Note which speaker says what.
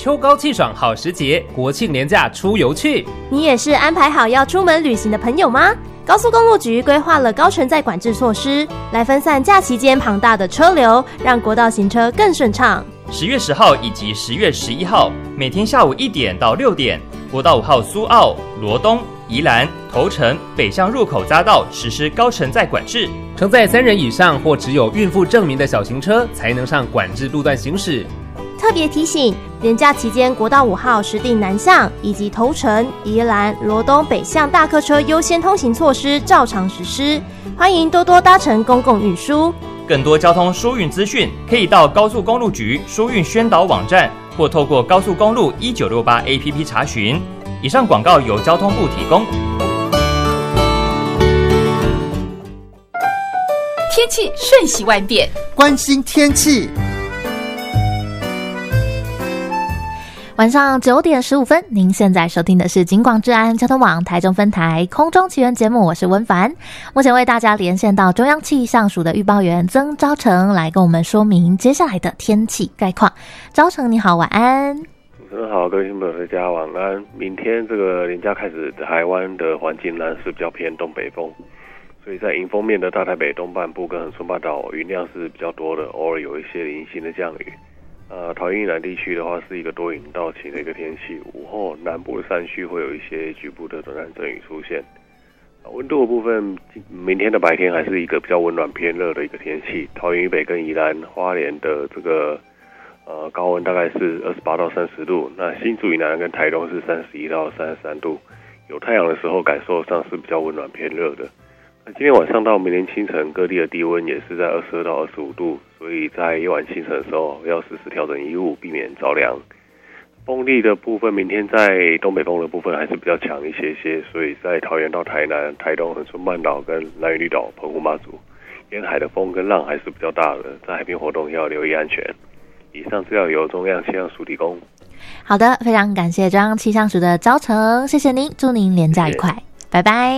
Speaker 1: 秋高气爽好时节，国庆连假出游去。
Speaker 2: 你也是安排好要出门旅行的朋友吗？高速公路局规划了高承载管制措施，来分散假期间庞大的车流，让国道行车更顺畅。
Speaker 3: 10月10号以及10月11号，每天下午1点到6点，国道5号苏澳、罗东、宜兰、头城北向入口匝道实施高承载管制，
Speaker 1: 承载3人以上或只有孕妇证明的小型车才能上管制路段行驶。
Speaker 2: 特别提醒，连假期间国道5号实定南向以及头城、宜兰、罗东北向大客车优先通行措施照常实施，欢迎多多搭乘公共运输。
Speaker 3: 更多交通疏运资讯，可以到高速公路局疏运宣导网站，或透过高速公路1968 APP 查询。以上广告由交通部提供。
Speaker 4: 天气瞬息万变，
Speaker 5: 关心天气。
Speaker 6: 晚上9点15分，您现在收听的是警广治安交通网台中分台空中奇缘节目，我是温凡。目前为大家连线到中央气象署的预报员曾昭成，来跟我们说明接下来的天气概况。昭成你好，晚安。
Speaker 7: 主持人好，各位听众朋友大家晚安。明天这个连假开始，台湾的环境呢是比较偏东北风，所以在迎风面的大台北东半部跟恒春半岛云量是比较多的，偶尔有一些零星的降雨。桃园以南地区的话是一个多云到晴的一个天气，午后南部的山区会有一些局部的短暂阵雨出现。温度的部分，明天的白天还是一个比较温暖偏热的一个天气。桃园以北跟宜兰花莲的这个高温大概是28到30度，那新竹以南跟台东是31到33度，有太阳的时候感受上是比较温暖偏热的。那今天晚上到明天清晨，各地的低温也是在22到25度，所以在夜晚清晨的时候要实时调整衣物，避免着凉。风力的部分，明天在东北风的部分还是比较强一些，所以在桃园到台南、台东、恒春半岛跟兰屿绿岛、澎湖马祖沿海的风跟浪还是比较大的，在海边活动要留意安全。以上资料由中央气象署提供。
Speaker 6: 好的，非常感谢中央气象署的昭成，谢谢您，祝您连假愉快，谢谢，拜拜。